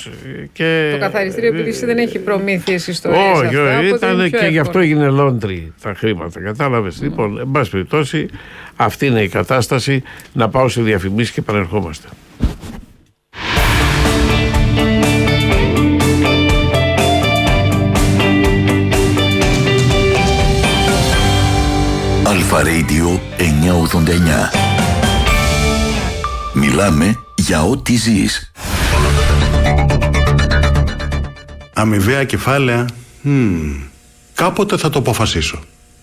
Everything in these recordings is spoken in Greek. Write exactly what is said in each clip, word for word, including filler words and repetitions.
Και... Το καθαριστήριο επειδή δεν έχει προμήθειες ιστορίες. Όχι, αυτά, ήταν και γι' αυτό έγινε λόντρι τα χρήματα. Κατάλαβες. Mm. Λοιπόν, εν πάση περιπτώσει, αυτή είναι η κατάσταση. Να πάω σε διαφημίσεις και επανερχόμαστε. Αλφα Radio εννιακόσια ογδόντα εννιά. Μιλάμε για ό,τι ζεις. Αμοιβαία κεφάλαια. Hmm. Κάποτε θα το αποφασίσω.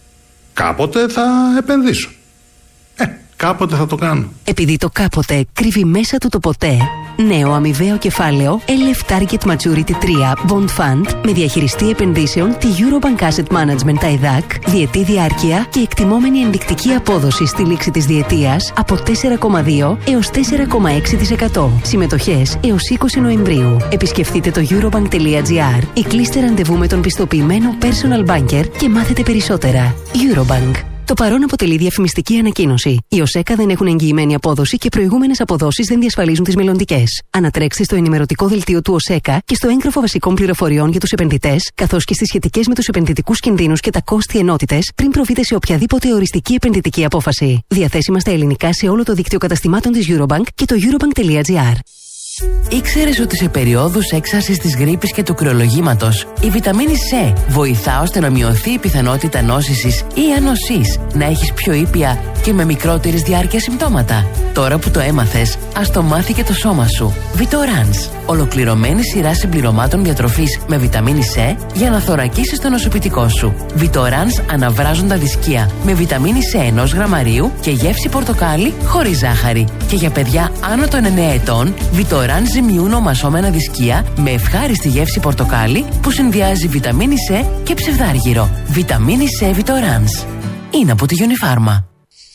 Κάποτε θα επενδύσω. Ε, κάποτε θα το κάνω. Επειδή το κάποτε κρύβει μέσα του το ποτέ, νέο αμοιβαίο κεφάλαιο ελ εφ Target Maturity τρία Bond Fund με διαχειριστή επενδύσεων τη Eurobank Asset Management τα ΕΔΑΚ, διετή διάρκεια και εκτιμόμενη ενδεικτική απόδοση στη λήξη της διετίας από τέσσερα κόμμα δύο έως τέσσερα κόμμα έξι τοις εκατό. Συμμετοχές έως είκοσι Νοεμβρίου. Επισκεφτείτε το eurobank τελεία gr ή κλείστε ραντεβού με τον πιστοποιημένο personal banker και μάθετε περισσότερα. Eurobank. Το παρόν αποτελεί διαφημιστική ανακοίνωση. Οι ΟΣΕΚΑ δεν έχουν εγγυημένη απόδοση και προηγούμενες αποδόσεις δεν διασφαλίζουν τις μελλοντικές. Ανατρέξτε στο ενημερωτικό δελτίο του ΟΣΕΚΑ και στο έγγραφο βασικών πληροφοριών για τους επενδυτές, καθώς και στις σχετικές με τους επενδυτικούς κινδύνους και τα κόστη ενότητες πριν προβείτε σε οποιαδήποτε οριστική επενδυτική απόφαση. Διαθέσιμα στα ελληνικά σε όλο το δίκτυο καταστημάτων της Eurobank και το eurobank τελεία gr. Ήξερες ότι σε περιόδους έξαρσης της γρίπης και του κρυολογήματος η βιταμίνη C βοηθά ώστε να μειωθεί η πιθανότητα νόσησης ή ανοσής, να έχεις πιο ήπια και με μικρότερης διάρκειας συμπτώματα? Τώρα που το έμαθες, ας το μάθει και το σώμα σου. Vitorans, ολοκληρωμένη σειρά συμπληρωμάτων διατροφής με βιταμίνη C για να θωρακίσεις το νοσοποιητικό σου. Vitorans αναβράζοντα δισκία με βιταμίνη C ενός γραμμαρίου και γεύση πορτοκάλι χωρίς ζάχαρη. Και για παιδιά άνω των εννέα ετών, Vitorans ζυμιούν ομασώμενα δισκία με ευχάριστη γεύση πορτοκάλι που συνδυάζει βιταμίνη C και ψευδάργυρο. Βιταμίνη C Vitorans. Είναι από τη Unifarma.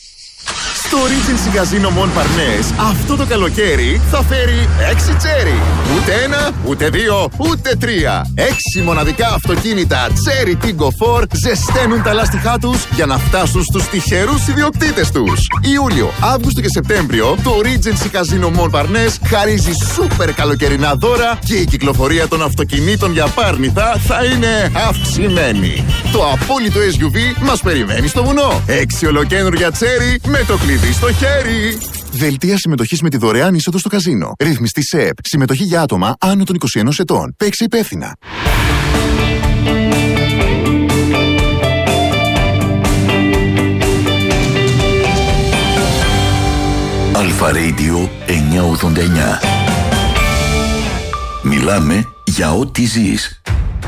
Στο Regency Casino Montparnasse αυτό το καλοκαίρι θα φέρει έξι τσέρι. Ούτε ένα, ούτε δύο, ούτε τρία. Έξι μοναδικά αυτοκίνητα Cherry Tiggo φορ ζεσταίνουν τα λάστιχά τους για να φτάσουν στους τυχερούς ιδιοκτήτες τους. Ιούλιο, Αύγουστο και Σεπτέμβριο το Regency Casino Montparnasse χαρίζει σούπερ καλοκαιρινά δώρα και η κυκλοφορία των αυτοκινήτων για πάρνηθα θα είναι αυξημένη. Το απόλυτο ες γιου βι μας περιμένει στο βουνό. Έξι ολοκαίνουργια τσέρι με το κλειδί στο χέρι. Δελτία συμμετοχής με τη δωρεάν είσοδο στο καζίνο. Ρύθμιστη ΣΕΠ. Συμμετοχή για άτομα άνω των είκοσι ενός ετών. Παίξε υπεύθυνα. Αλφα Radio εννιακόσια ογδόντα εννιά. Μιλάμε για ό,τι ζεις.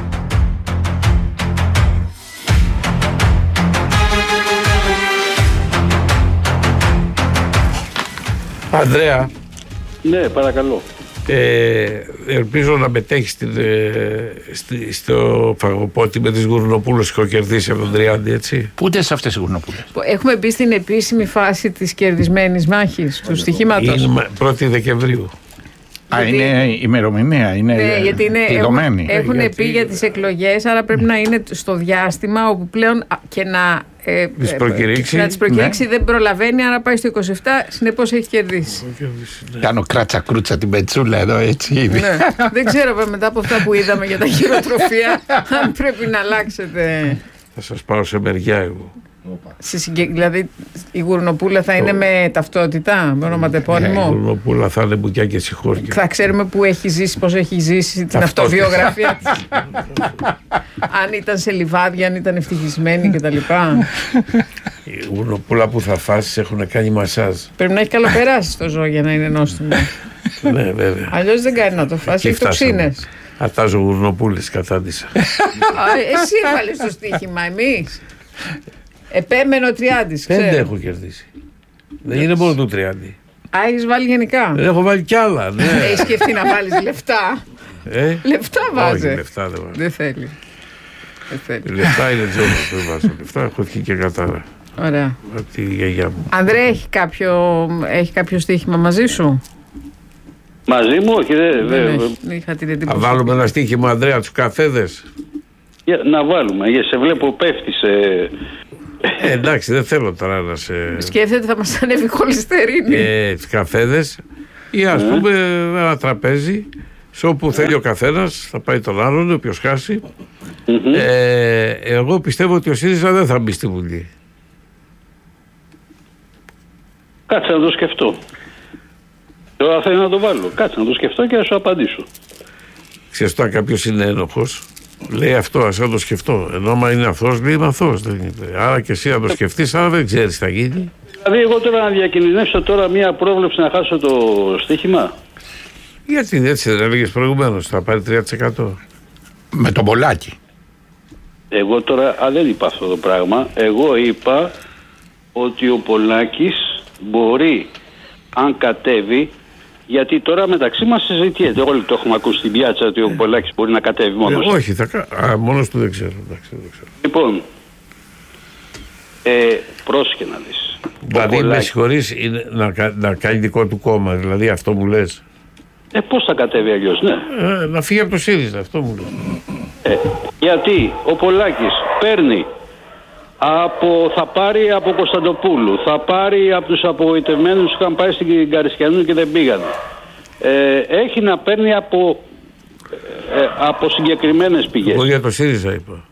Ανδρέα. Ναι, παρακαλώ. Ε, ελπίζω να μετέχεις στην, ε, στη, στο φαγοπότη με τις Γουρνοπούλες που έχω κερδίσει από τον Τριάντη, έτσι. Πού είναι σε αυτές οι Γουρνοπούλες? Έχουμε μπει στην επίσημη φάση της κερδισμένης μάχης, του στοιχήματος. Είναι πρώτη Δεκεμβρίου. Α, Γιατί... είναι ημερομηνία, είναι ναι, γιατί είναι, πληρωμένη. Έχουν, έχουν γιατί... πει για τις εκλογές, άρα πρέπει να είναι στο διάστημα όπου πλέον και να ε, τις προκηρύξει, να τις προκηρύξει ναι. Δεν προλαβαίνει, άρα πάει στο είκοσι επτά, συνεπώς έχει κερδίσει. Ναι. Κάνω κράτσα κρούτσα την πετσούλα εδώ, έτσι ήδη. Ναι. Δεν ξέρω μετά από αυτά που είδαμε για τα χειροτροφία αν πρέπει να αλλάξετε. Θα σας πάω σε μεριά εγώ. Δηλαδή η Γουρνοπούλα θα είναι με ταυτότητα, με ονοματεπώνυμο. Η Γουρνοπούλα θα είναι μπουκιά και συγχώρια. Θα ξέρουμε που έχει ζήσει, πώς έχει ζήσει την αυτοβιογραφία της. Αν ήταν σε λιβάδια, αν ήταν ευτυχισμένη κτλ. Η Γουρνοπούλα που θα φάσεις έχουν κάνει μασάζ. Πρέπει να έχει καλοπεράσει το ζώο για να είναι νόστιμο. Ναι, βέβαια. Αλλιώς δεν κάνει να το φάσει, έχει τοξίνες. Αρτάζω Γουρνοπούλες κατάντησα. Εσύ έβαλες το στοίχημα, εμείς. Επέμενο Τριάντης, ξέρω. Πέντε έχω κερδίσει. Δεν είναι μόνο το Τριάντη. Α, έχεις βάλει γενικά. Δεν έχω βάλει κι άλλα, ναι. Έχεις σκεφτεί να βάλεις λεφτά. Ε? Λεφτά βάζει. Όχι, λεφτά δεν βάζει. Δεν θέλει. Δεν θέλει. Λεφτά είναι τζόμπα, δεν βάζω λεφτά. Έχω βγει και κατάρα. Ωραία. Από τη γιαγιά μου. Ανδρέα, έχει κάποιο, έχει κάποιο στοίχημα μαζί σου? Μαζί μου, όχι, δεν δε, δε, είχα την εντύπωση. Θα βάλουμε ένα στοίχημα, Ανδρέα, τους καφέδες. Για, να βάλουμε, για σε βλέπω πέφτει σε... Ε, εντάξει, δεν θέλω τώρα να σε... Σκέφτεται θα μας ανέβει χολυστερίνη. Ε, τους καφέδες ή ας πούμε ένα τραπέζι Σε όπου θέλει ο καθένας θα πάει τον άλλον, όποιος χάσει. Mm-hmm. Ε, εγώ πιστεύω ότι ο ΣΥΡΙΖΑ δεν θα μπει στη Βουλή. Κάτσε να το σκεφτώ. Τώρα θέλω να το βάλω. Κάτσε να το σκεφτώ και να σου απαντήσω. Ξέρεις, όταν κάποιος είναι ένοχος, λέει αυτό, ας να το σκεφτώ. Ενώ άμα είναι αθώος, λέει είμαι αθώος. Άρα και εσύ να το σκεφτείς, άρα δεν ξέρεις τι θα γίνει. Δηλαδή, εγώ τώρα να διακινδυνεύσω τώρα μία πρόβλεψη να χάσω το στοίχημα. Γιατί έτσι δεν έλεγες προηγουμένως, θα πάρει τρία τοις εκατό. Με τον Πολάκη. Εγώ τώρα α, δεν είπα αυτό το πράγμα. Εγώ είπα ότι ο Πολάκης μπορεί, αν κατέβει, γιατί τώρα μεταξύ μας συζητιέται. Όλοι το έχουμε ακούσει στην πιάτσα ότι ο Πολάκης μπορεί να κατέβει μόνος. Ε, όχι, θα, α, μόνος του δεν ξέρω. Εντάξει, δεν ξέρω. Λοιπόν, ε, πρόσεχε να δεις. Δηλαδή, με συγχωρείς, να, να κάνει δικό του κόμμα, δηλαδή αυτό μου λες. Ε, πώς θα κατέβει αλλιώς, ναι. Ε, να φύγει από το ΣΥΡΙΖΑ, αυτό μου λες. Ε, γιατί ο Πολάκης παίρνει από, θα πάρει από Κωνσταντοπούλου, θα πάρει από τους απογοητευμένους που είχαν πάει στην Καρισκιανού και δεν πήγανε. Ε, έχει να παίρνει από, ε, από συγκεκριμένες πηγές. Εγώ για το ΣΥΡΙΖΑ είπα.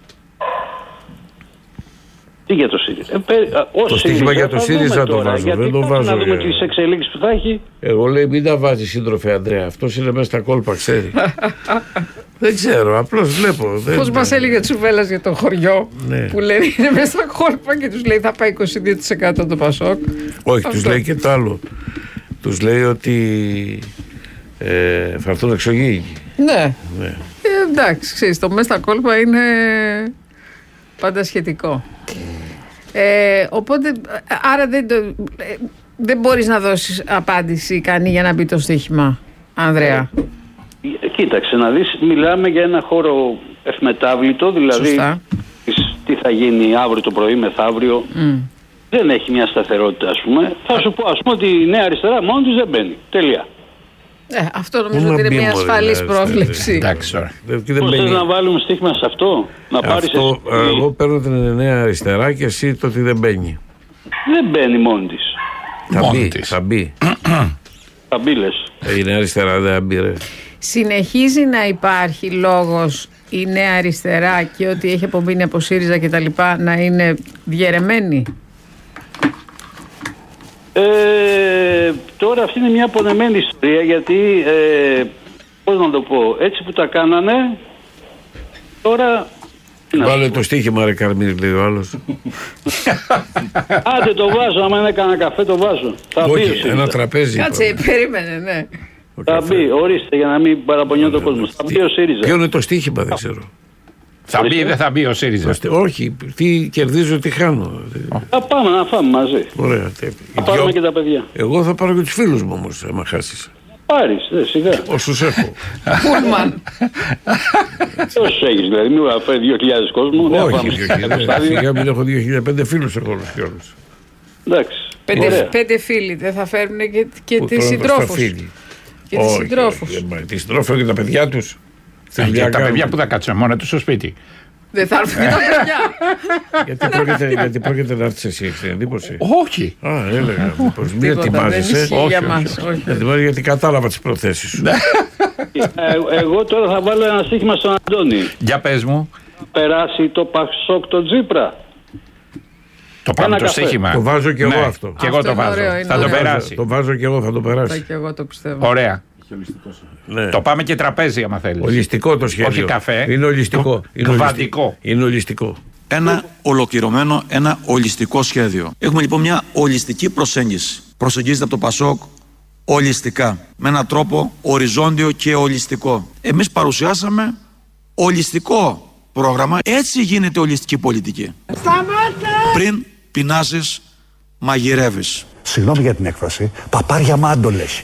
Τι για το ΣΥΡΙΖΑ. Ε, πέ, το στοίχημα για το ΣΥΡΙΖΑ το βάζω. Γιατί δεν το βάζω. Να δούμε για... τις εξελίξεις που θα έχει. Εγώ λέει μην τα βάζει σύντροφε Ανδρέα. Αυτός είναι μέσα στα κόλπα, ξέρει. Δεν ξέρω, απλώς βλέπω. Πώς μας έλεγε Τσουβέλλας για το χωριό, ναι. που λένε είναι μέσα στα κόλπα και τους λέει θα πάει είκοσι δύο τοις εκατό το Πασόκ. Όχι, τους λέει και το άλλο. Τους λέει ότι ε, θα έρθουν εξωγήινοι. Ναι. ναι. Ε, εντάξει, ξέρεις, το μέσα στα κόλπα είναι πάντα σχετικό. Ε, οπότε, άρα δεν, το, ε, δεν μπορείς να δώσεις απάντηση ικανή για να μπει το στοίχημα, Ανδρέα. Ε, κοίταξε να δεις, μιλάμε για ένα χώρο ευμετάβλητο, δηλαδή τι θα γίνει αύριο το πρωί μεθαύριο. Mm. Δεν έχει μια σταθερότητα, ας πούμε. Θα σου πω, ας πούμε, ότι η Νέα Αριστερά μόνο της δεν μπαίνει. Τελεία. Ε, αυτό νομίζω ότι είναι μια ασφαλής πρόβλεψη. Εντάξει τώρα. Πώς θες να βάλουμε στοίχημα σε αυτό, να πάρεις αυτό, εσύ... Εγώ παίρνω την Νέα Αριστερά και εσύ το ότι δεν μπαίνει. Δεν μπαίνει μόνη της. Θα μπει, θα μπει. Θα μπει λες. Η Νέα Αριστερά δεν μπει ρε. Συνεχίζει να υπάρχει λόγος η Νέα Αριστερά και ότι έχει απομείνει από ΣΥΡΙΖΑ και τα λοιπά να είναι διαιρεμένη. Ε, τώρα αυτή είναι μια απονεμένη ιστορία γιατί ε, πώς να το πω, έτσι που τα κάνανε τώρα... Βάλε το στοίχημα ρε Καρμίρη, λέει ο άλλος. Άντε το βάζω, άμα είναι κανένα καφέ το βάζω. Θα όχι, μπει, ένα τραπέζι. Κάτσε, περίμενε, ναι. Θα μπει, ορίστε για να μην παραπονιώνει το κόσμο. Θα μπει ο ΣΥΡΙΖΑ. Ποιο είναι το στοίχημα, δεν ξέρω. Θα μπει ή δεν θα μπει ο ΣΥΡΙΖΑ. Όχι, τι κερδίζω, τι χάνω. Θα πάμε να φάμε μαζί. Ωραία. Θα πάρουμε και τα παιδιά. Εγώ θα πάρω και τους φίλους μου όμως, άμα χάσεις. Πάρεις, δε, σιγά. Όσους έχω. Πούλμαν. Όσους έχεις, δηλαδή, μην φέρει δύο χιλιάδες κόσμο. Όχι, σιγά μην έχω δύο χιλιάδες πέντε φίλους έχω όλους και όλους. Εντάξει. Πέντε φίλοι, δεν θα φέρουν και τις συντρόφους. Και τις συντρόφους. Τις συντρόφους και τα παιδιά τους. Και τα παιδιά που θα κάτσουν μόνο τους στο σπίτι. Δεν θα έρθουν και τα παιδιά. Γιατί πρόκειται να έρθεις εσύ, έχεις την εντύπωση. Όχι. Α, έλεγα. Μην ετοιμάζεσαι. Όχι, γιατί κατάλαβα τις προθέσεις σου. Εγώ τώρα θα βάλω ένα στοίχημα στον Αντώνη. Για πες μου. Περάσει το Πασόκ το Τζίπρα. Το πάμε το στοίχημα. Το βάζω και εγώ αυτό. Και εγώ το βάζω. Θα το περάσει. Το βάζω και εγώ, θα το περάσει. Και εγώ το πιστεύω. Ωραία. Ναι. Το πάμε και τραπέζι άμα θέλεις. Ολιστικό το σχέδιο. Όχι καφέ. Είναι ολιστικό. Είναι ολιστικό. Είναι ολιστικό. Ένα ολοκληρωμένο, ένα ολιστικό σχέδιο. Έχουμε λοιπόν μια ολιστική προσέγγιση. Προσεγγίζεται από το Πασόκ ολιστικά. Με έναν τρόπο οριζόντιο και ολιστικό. Εμείς παρουσιάσαμε ολιστικό πρόγραμμα. Έτσι γίνεται ολιστική πολιτική. Σταμάτα! Πριν πεινάσεις, μαγειρεύεις. Συγγνώμη για την έκφραση. Παπάρια μάντολες.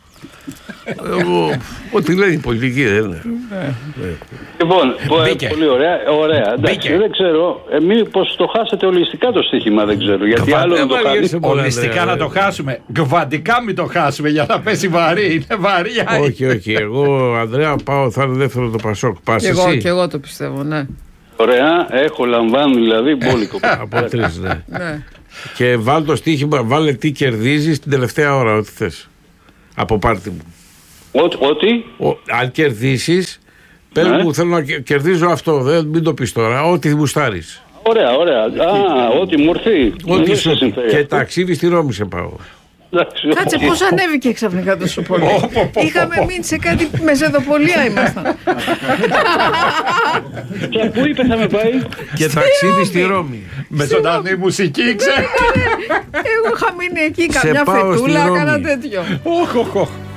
Εγώ, ό,τι λέει η πολιτική δεν είναι. Λοιπόν, πολύ ωραία, ωραία. Εντάξει, δεν ξέρω, ε, μήπως το χάσετε ολιστικά το στοίχημα, δεν ξέρω. Γιατί άλλο να το χάσει. Ολιστικά να το χάσουμε. Γκβαντικά μην το χάσουμε για να πέσει βαρύ. Είναι βαρύ. Όχι, όχι. Εγώ, Ανδρέα, πάω, θα είναι δεύτερο το Πασόκ. Πας εσύ. Εγώ και εγώ το πιστεύω, ναι. Ωραία, έχω λαμβάνω δηλαδή μπόλικο. Από τρεις, ναι. Και βάλ το στοίχημα, βάλε τι κερδίζεις την τελευταία ώρα, ό,τι θες. Από πάρτι μου. Ότι. Αν κερδίσεις, πες ναι. μου, θέλω να κερδίζω αυτό. Δεν, μην το πεις τώρα. Ό,τι γουστάρεις. Ωραία, ωραία. Α, ό,τι μου έρθει. Ό,τι σου. Και ταξίδι στη Ρώμη σε πάω. Κάτσε, πώς ανέβηκε ξαφνικά τόσο πολύ. Είχαμε μείνει σε κάτι μεσεδοπολία ήμασταν. Και πού είπε θα με πάει? Και ταξίδι στη Ρώμη. Με ζωντανή μουσική, ξέρω. Εγώ είχα μείνει εκεί, καμιά φετούλα, κάνα τέτοιο. Όχ, όχ, όχ.